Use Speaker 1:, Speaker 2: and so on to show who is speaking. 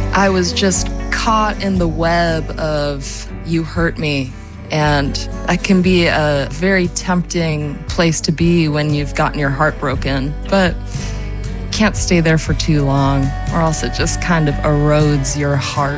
Speaker 1: I was just caught in the web of "you hurt me," and that can be a very tempting place to be when you've gotten your heart broken, but can't stay there for too long, or else it just kind of erodes your heart.